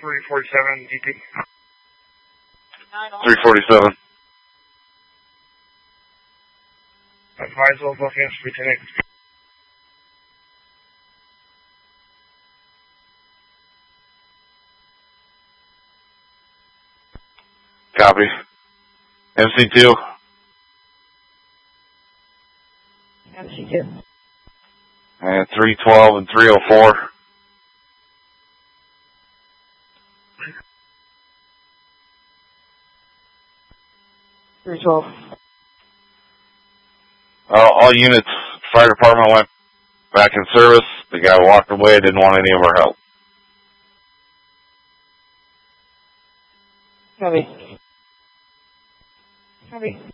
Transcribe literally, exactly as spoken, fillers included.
three forty-seven D P. three forty-seven. Advise all bookings for ten. Copy. M C two. M C two. And three twelve and three oh four. three twelve. Uh, all units, fire department went back in service. The guy walked away, didn't want any of our help. Copy. Copy.